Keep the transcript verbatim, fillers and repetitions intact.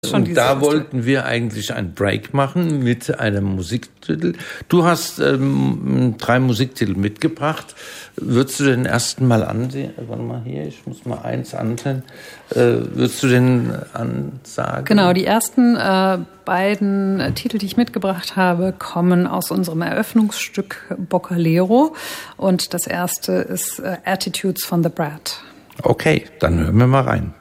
Und da wollten wir eigentlich einen Break machen mit einem Musiktitel. Du hast ähm, drei Musiktitel mitgebracht. Würdest du den ersten mal ansehen? Warte mal hier, ich muss mal eins ansehen. Äh, würdest du den ansagen? Genau, die ersten äh, beiden äh, Titel, die ich mitgebracht habe, kommen aus unserem Eröffnungsstück Boccalero. Und das erste ist äh, Attitudes von The Brat. Okay, dann hören wir mal rein.